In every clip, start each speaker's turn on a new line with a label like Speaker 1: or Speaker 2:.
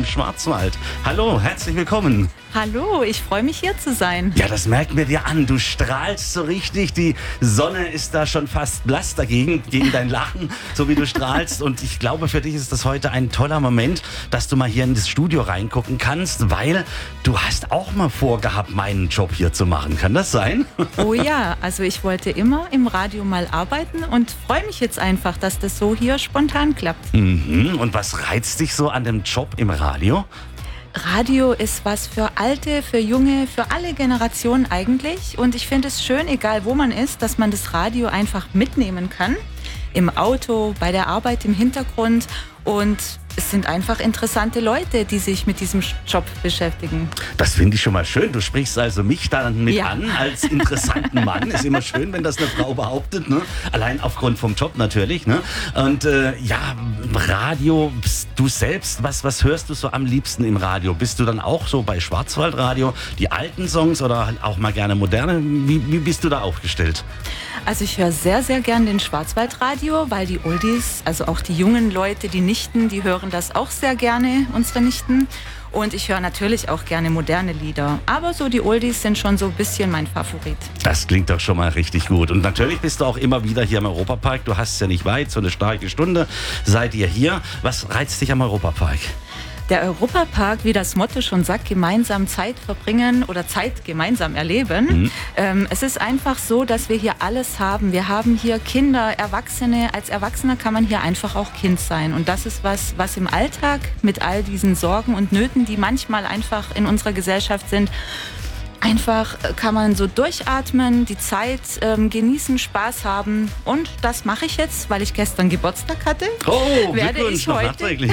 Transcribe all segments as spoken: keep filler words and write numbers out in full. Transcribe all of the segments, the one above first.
Speaker 1: Schwarzwald. Hallo, herzlich willkommen.
Speaker 2: Hallo, ich freue mich hier zu sein.
Speaker 1: Ja, das merken wir dir an. Du strahlst so richtig. Die Sonne ist da schon fast blass dagegen, gegen dein Lachen, so wie du strahlst. Und ich glaube, für dich ist das heute ein toller Moment, dass du mal hier in das Studio reingucken kannst, weil du hast auch mal vorgehabt, meinen Job hier zu machen. Kann das sein?
Speaker 2: Oh ja, also ich wollte immer im Radio mal arbeiten und freue mich jetzt einfach, dass das so hier spontan klappt.
Speaker 1: Mhm. Und was reizt dich so an dem Job im Radio?
Speaker 2: Radio ist was für Alte, für Junge, für alle Generationen eigentlich. Und ich finde es schön, egal wo man ist, dass man das Radio einfach mitnehmen kann. Im Auto, bei der Arbeit im Hintergrund. Und es sind einfach interessante Leute, die sich mit diesem Job beschäftigen.
Speaker 1: Das finde ich schon mal schön. Du sprichst also mich dann mit
Speaker 2: Ja.
Speaker 1: an als interessanten Mann. Ist immer schön, wenn das eine Frau behauptet. Ne? Allein aufgrund vom Job natürlich. Ne? Und äh, ja, Radio, du selbst, was, was hörst du so am liebsten im Radio? Bist du dann auch so bei Schwarzwaldradio, die alten Songs oder auch mal gerne moderne? Wie, wie bist du da aufgestellt?
Speaker 2: Also ich höre sehr, sehr gern den Schwarzwaldradio, weil die Oldies, also auch die jungen Leute, die Nichten, die hören das auch sehr gerne, unsere Nichten. Und ich höre natürlich auch gerne moderne Lieder. Aber so die Oldies sind schon so ein bisschen mein Favorit.
Speaker 1: Das klingt doch schon mal richtig gut. Und natürlich bist du auch immer wieder hier im Europapark. Du hast es ja nicht weit, so eine starke Stunde seid ihr hier. Was reizt dich am Europapark?
Speaker 2: Der Europapark, wie das Motto schon sagt, gemeinsam Zeit verbringen oder Zeit gemeinsam erleben.
Speaker 1: Mhm.
Speaker 2: Ähm, es ist einfach so, dass wir hier alles haben. Wir haben hier Kinder, Erwachsene. Als Erwachsener kann man hier einfach auch Kind sein. Und das ist was, was im Alltag mit all diesen Sorgen und Nöten, die manchmal einfach in unserer Gesellschaft sind, einfach kann man so durchatmen, die Zeit ähm, genießen, Spaß haben. Und das mache ich jetzt, weil ich gestern Geburtstag hatte.
Speaker 1: Oh,
Speaker 2: werde
Speaker 1: Glückwunsch
Speaker 2: ich
Speaker 1: noch
Speaker 2: heute,
Speaker 1: nachträglich.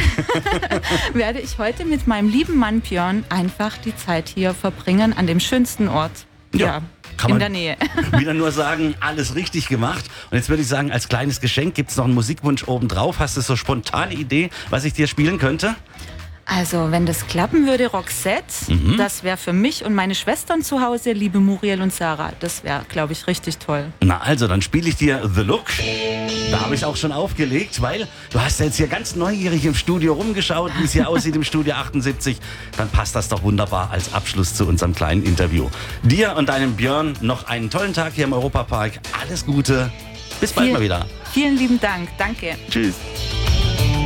Speaker 2: werde ich heute mit meinem lieben Mann Björn einfach die Zeit hier verbringen an dem schönsten Ort.
Speaker 1: Ja,
Speaker 2: Ja,
Speaker 1: kann
Speaker 2: in
Speaker 1: man
Speaker 2: der Nähe.
Speaker 1: wieder nur sagen, alles richtig gemacht. Und jetzt würde ich sagen, als kleines Geschenk gibt es noch einen Musikwunsch obendrauf. Hast du so spontane Idee, was ich dir spielen könnte?
Speaker 2: Also, wenn das klappen würde, Roxette,
Speaker 1: Mhm.
Speaker 2: das wäre für mich und meine Schwestern zu Hause, liebe Muriel und Sarah. Das wäre, glaube ich, richtig toll.
Speaker 1: Na also, dann spiele ich dir The Look. Da habe ich auch schon aufgelegt, weil du hast ja jetzt hier ganz neugierig im Studio rumgeschaut, wie es hier aussieht im Studio achtundsiebzig. Dann passt das doch wunderbar als Abschluss zu unserem kleinen Interview. Dir und deinem Björn noch einen tollen Tag hier im Europapark. Alles Gute. Bis bald
Speaker 2: Viel-
Speaker 1: mal wieder.
Speaker 2: Vielen lieben Dank. Danke.
Speaker 1: Tschüss.